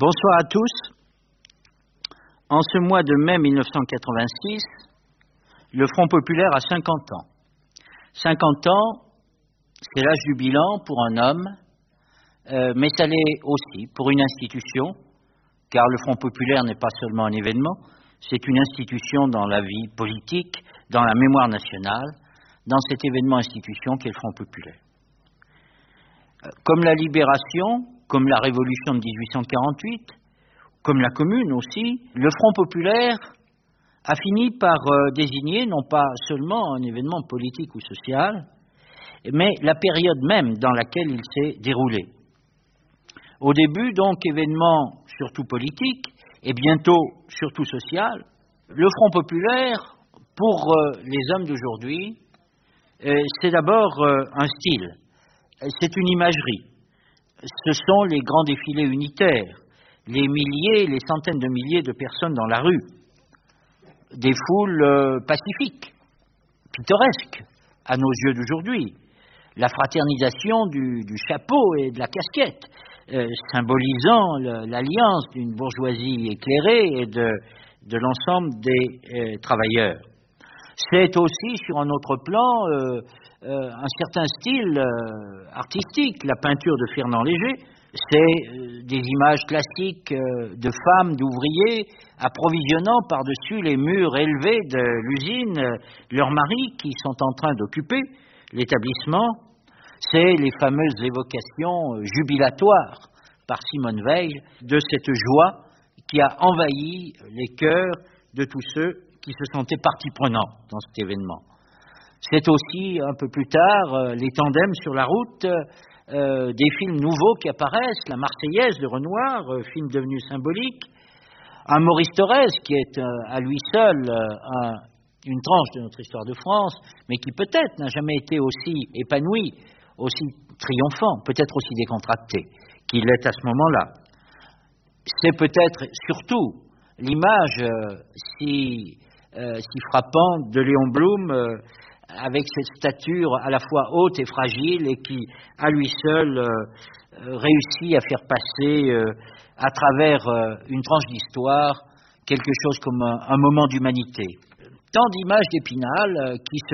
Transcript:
Bonsoir à tous. En ce mois de mai 1986, le Front populaire a 50 ans. 50 ans, c'est l'âge du bilan pour un homme, mais ça l'est aussi pour une institution, car le Front populaire n'est pas seulement un événement, c'est une institution dans la vie politique, dans la mémoire nationale, dans cet événement institution qu'est le Front populaire. Comme la Libération, comme la Révolution de 1848, comme la Commune aussi, le Front populaire a fini par désigner non pas seulement un événement politique ou social, mais la période même dans laquelle il s'est déroulé. Au début, donc, événement surtout politique, et bientôt surtout social, le Front populaire, pour les hommes d'aujourd'hui, c'est d'abord un style, c'est une imagerie. Ce sont les grands défilés unitaires, les milliers, les centaines de milliers de personnes dans la rue, des foules pacifiques, pittoresques à nos yeux d'aujourd'hui, la fraternisation du chapeau et de la casquette, symbolisant l'alliance d'une bourgeoisie éclairée et de l'ensemble des travailleurs. C'est aussi, sur un autre plan, un certain style artistique, la peinture de Fernand Léger. C'est des images classiques de femmes, d'ouvriers, approvisionnant par-dessus les murs élevés de l'usine leurs maris qui sont en train d'occuper l'établissement. C'est les fameuses évocations jubilatoires par Simone Veil de cette joie qui a envahi les cœurs de tous ceux qui se sentaient partie prenante dans cet événement. C'est aussi, un peu plus tard, les tandems sur la route, des films nouveaux qui apparaissent, La Marseillaise de Renoir, film devenu symbolique, un Maurice Thorez qui est à lui seul une tranche de notre histoire de France, mais qui peut-être n'a jamais été aussi épanoui, aussi triomphant, peut-être aussi décontracté qu'il est à ce moment-là. C'est peut-être surtout l'image si frappante de Léon Blum, avec cette stature à la fois haute et fragile et qui, à lui seul, réussit à faire passer à travers une tranche d'histoire quelque chose comme un moment d'humanité. Tant d'images d'Épinal qui se